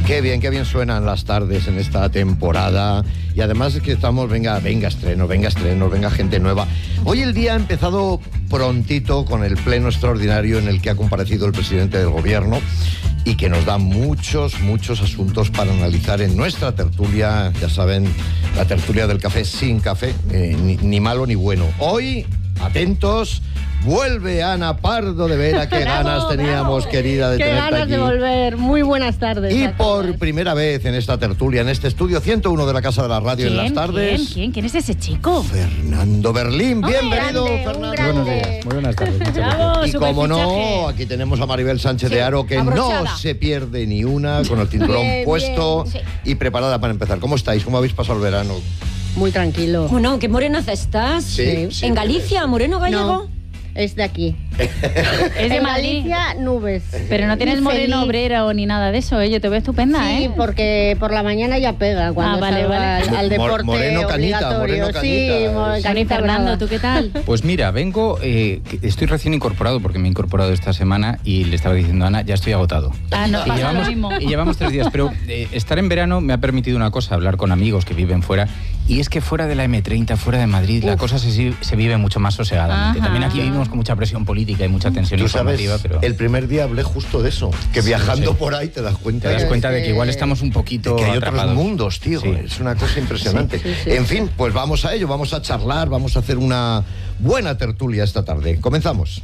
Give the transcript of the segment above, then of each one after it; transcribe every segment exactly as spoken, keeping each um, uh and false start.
Qué bien, qué bien suenan las tardes en esta temporada. Y además es que estamos, venga, venga estreno, venga estreno, venga gente nueva. Hoy el día ha empezado prontito con el pleno extraordinario en el que ha comparecido el presidente del gobierno y que nos da muchos, muchos asuntos para analizar en nuestra tertulia. Ya saben, la tertulia del café sin café, eh, ni, ni malo ni bueno. Hoy, atentos, vuelve Ana Pardo de Vera. Qué bravo, ganas teníamos, bravo. querida, de Qué tenerte ganas aquí. de volver. Muy buenas tardes. Y por primera vez en esta tertulia, en este estudio ciento uno de la Casa de la Radio en las tardes. ¿Quién? ¿Quién? ¿Quién es ese chico? Fernando Berlín. Bienvenido, grande, Fernando. grande. Buenos días, muy buenas tardes. Muchas Bravo, gracias. Y super como no, fichaje. aquí tenemos a Maribel Sánchez Sí, de Haro, que abrochada. no se pierde ni una, con el cinturón Bien, puesto bien, y preparada para empezar. ¿Cómo estáis? ¿Cómo habéis pasado el verano? Muy tranquilo. Bueno, qué morenaza estás. Sí, sí. ¿En Galicia, moreno gallego? No, es de aquí. Es de En Madrid. Galicia, nubes. Pero no tienes Y moreno feliz. obrero ni nada de eso, ¿eh? Yo te veo estupenda, Sí, ¿eh? porque por la mañana ya pega cuando Ah, vale, salgo vale. al, al Mo- deporte moreno cañita, obligatorio. moreno Sí, cañita. mo- Dani cañita Fernando, brava. ¿tú qué tal? Pues mira, vengo, eh, que estoy recién incorporado porque me he incorporado esta semana y le estaba diciendo a Ana, ya estoy agotado. Ah, no, Y pasa llevamos, lo mismo. y llevamos tres días, pero eh, estar en verano me ha permitido una cosa, hablar con amigos que viven fuera, y es que fuera de la eme treinta, fuera de Madrid, la cosa se, si- se vive mucho más sosegadamente. Ajá. También aquí vivimos con mucha presión política y mucha tensión Tú sabes, informativa, pero el primer día hablé justo de eso, que Sí, viajando sí. por ahí te das cuenta te das de cuenta de que igual que- estamos un poquito que hay atrapados. otros mundos, tío. Sí. Es una cosa impresionante. Sí, sí, sí. En fin, pues vamos a ello, vamos a charlar, vamos a hacer una buena tertulia esta tarde. Comenzamos.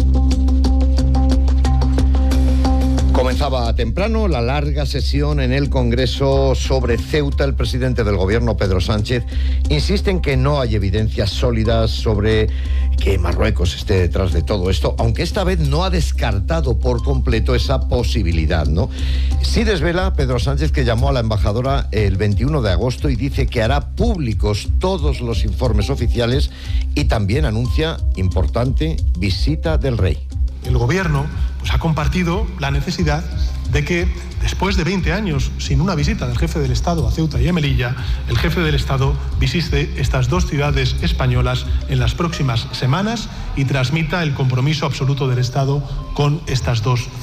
Comenzaba temprano la larga sesión en el Congreso sobre Ceuta. El presidente del gobierno, Pedro Sánchez, insiste en que no hay evidencias sólidas sobre que Marruecos esté detrás de todo esto, aunque esta vez no ha descartado por completo esa posibilidad, ¿no? Sí desvela Pedro Sánchez que llamó a la embajadora el veintiuno de agosto y dice que hará públicos todos los informes oficiales y también anuncia importante visita del rey. El gobierno pues, ha compartido la necesidad de que después de veinte años sin una visita del jefe del Estado a Ceuta y a Melilla, el jefe del Estado visite estas dos ciudades españolas en las próximas semanas y transmita el compromiso absoluto del Estado con estas dos